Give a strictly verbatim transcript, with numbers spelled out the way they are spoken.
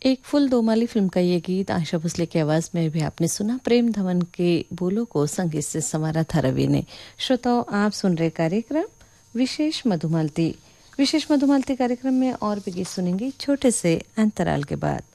एक फुल दो माली फिल्म का ये गीत आशा भोसले की आवाज में भी आपने सुना। प्रेम धवन के बोलों को संगीत से संवारा था रवि ने। श्रोताओं, आप सुन रहे कार्यक्रम विशेष मधुमालती। विशेष मधुमालती कार्यक्रम में और भी गीत सुनेंगे छोटे से अंतराल के बाद।